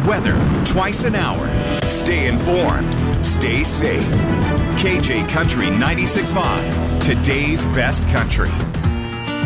weather twice an hour. Stay informed. Stay safe. KJ Country 96.5, today's best country.